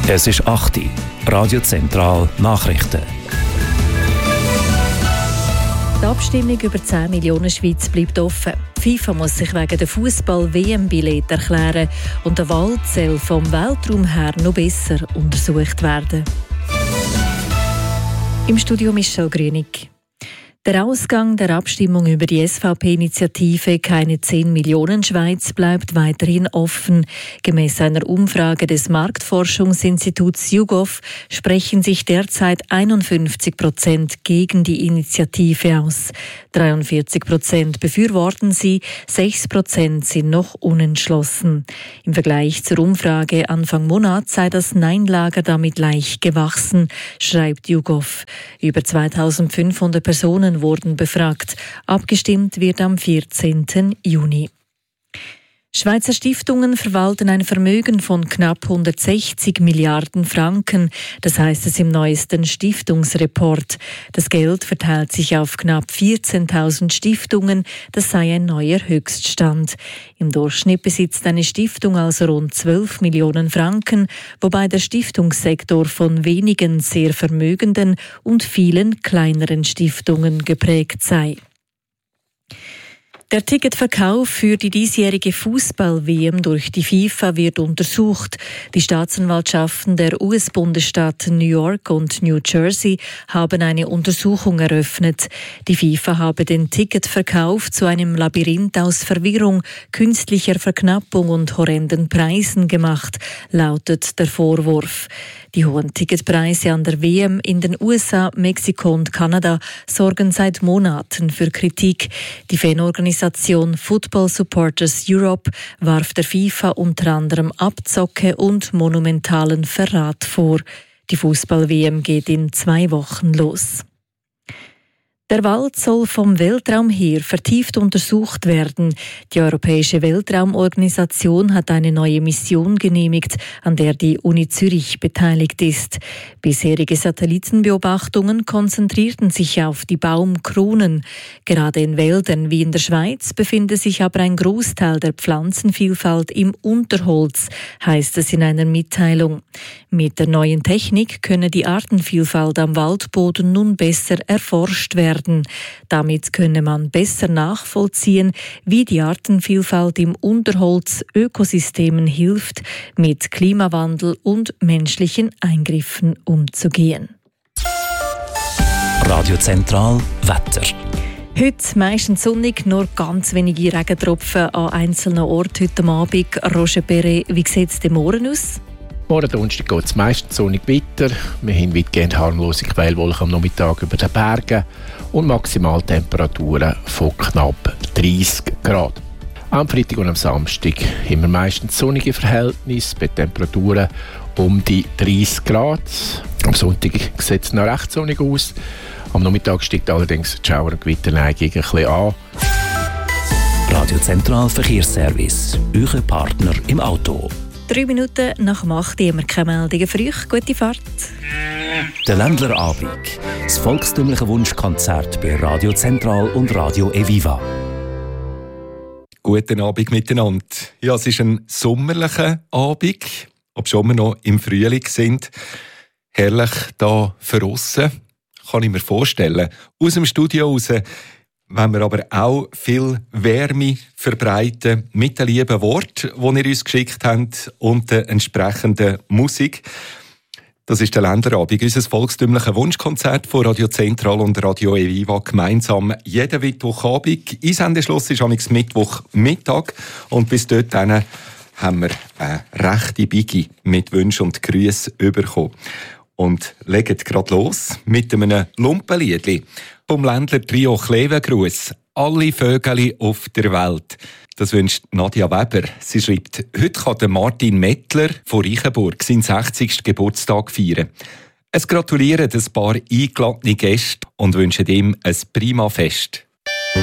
Es ist 8 Uhr. Radio Zentral Nachrichten. Die Abstimmung über 10 Millionen Schweiz bleibt offen. Die FIFA muss sich wegen der Fußball-WM-Billett erklären und der Wald soll vom Weltraum her noch besser untersucht werden. Im Studio Michel Grünig. Der Ausgang der Abstimmung über die SVP-Initiative «Keine 10 Millionen Schweiz» bleibt weiterhin offen. Gemäss einer Umfrage des Marktforschungsinstituts YouGov sprechen sich derzeit 51% gegen die Initiative aus. 43% befürworten sie, 6% sind noch unentschlossen. Im Vergleich zur Umfrage Anfang Monat sei das Nein-Lager damit leicht gewachsen, schreibt YouGov. Über 2500 Personen wurden befragt. Abgestimmt wird am 14. Juni. Schweizer Stiftungen verwalten ein Vermögen von knapp 160 Milliarden Franken. Das heißt es im neuesten Stiftungsreport. Das Geld verteilt sich auf knapp 14.000 Stiftungen. Das sei ein neuer Höchststand. Im Durchschnitt besitzt eine Stiftung also rund 12 Millionen Franken, wobei der Stiftungssektor von wenigen sehr vermögenden und vielen kleineren Stiftungen geprägt sei. Der Ticketverkauf für die diesjährige Fußball-WM durch die FIFA wird untersucht. Die Staatsanwaltschaften der US-Bundesstaaten New York und New Jersey haben eine Untersuchung eröffnet. Die FIFA habe den Ticketverkauf zu einem Labyrinth aus Verwirrung, künstlicher Verknappung und horrenden Preisen gemacht, lautet der Vorwurf. Die hohen Ticketpreise an der WM in den USA, Mexiko und Kanada sorgen seit Monaten für Kritik. Die Fanorganisation Football Supporters Europe warf der FIFA unter anderem Abzocke und monumentalen Verrat vor. Die Fußball-WM geht in 2 Wochen los. Der Wald soll vom Weltraum her vertieft untersucht werden. Die Europäische Weltraumorganisation hat eine neue Mission genehmigt, an der die Uni Zürich beteiligt ist. Bisherige Satellitenbeobachtungen konzentrierten sich auf die Baumkronen. Gerade in Wäldern wie in der Schweiz befindet sich aber ein Großteil der Pflanzenvielfalt im Unterholz, heißt es in einer Mitteilung. Mit der neuen Technik könne die Artenvielfalt am Waldboden nun besser erforscht werden. Damit könne man besser nachvollziehen, wie die Artenvielfalt im Unterholz Ökosystemen hilft, mit Klimawandel und menschlichen Eingriffen umzugehen. Radio Zentral Wetter. Heute meistens sonnig, nur ganz wenige Regentropfen an einzelnen Orten heute Abend. Roger Perret, wie sieht es morgen aus? Morgen Donnerstag geht es meistens sonnig weiter. Wir haben weitgehend harmlose Quellwolken am Nachmittag über den Bergen und Maximaltemperaturen von knapp 30 Grad. Am Freitag und am Samstag haben wir meistens sonnige Verhältnisse bei Temperaturen um die 30 Grad. Am Sonntag sieht es noch recht sonnig aus. Am Nachmittag steigt allerdings die Schauer- und Gewitterneigung ein bisschen an. Radio Zentral Verkehrsservice. Euer Partner im Auto. 3 Minuten nach 8 Uhr haben wir keine Meldungen für euch. Gute Fahrt. Der Ländlerabend. Das volkstümliche Wunschkonzert bei Radio Zentral und Radio Eviva. Guten Abend miteinander. Ja, es ist ein sommerlicher Abend, obwohl wir noch im Frühling sind. Herrlich hier draussen, kann ich mir vorstellen. Aus dem Studio raus wollen wir aber auch viel Wärme verbreiten mit den lieben Worten, die ihr uns geschickt habt und der entsprechenden Musik. Das ist der Ländlerabend, unser volkstümliches Wunschkonzert von Radio Zentral und Radio Eviva gemeinsam jeden Mittwochabend. Einsendeschluss ist am Mittwochmittag und bis dorthin haben wir eine rechte Biggie mit Wünschen und Grüßen bekommen. Und legen gerade los mit einem Lumpenliedli vom Ländler-Trio Klevengruss. Alle Vögel auf der Welt. Das wünscht Nadja Weber. Sie schreibt, heute kann Martin Mettler von Reichenburg seinen 60. Geburtstag feiern. Es gratulieren ein paar eingeladene Gäste und wünschen ihm ein prima Fest.